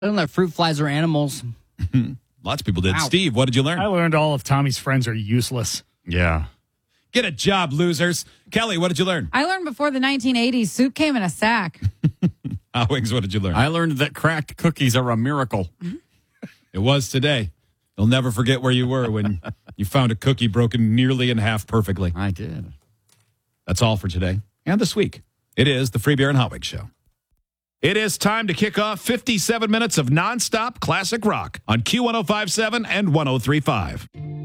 I don't know that fruit flies are animals. Lots of people did. Wow. Steve, what did you learn? I learned all of Tommy's friends are useless. Yeah. Get a job, losers. Kelly, what did you learn? I learned before the 1980s, soup came in a sack. Wings, what did you learn? I learned that cracked cookies are a miracle. It was today. You'll never forget where you were when you found a cookie broken nearly in half perfectly. I did. That's all for today and this week. It is the Free Beer and Hot Wings Show. It is time to kick off 57 minutes of nonstop classic rock on Q1057 and 1035.